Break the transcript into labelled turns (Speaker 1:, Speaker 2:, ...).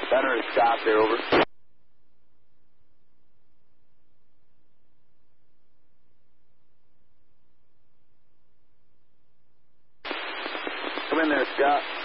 Speaker 1: Center is Scott there, over. Come in there, Scott.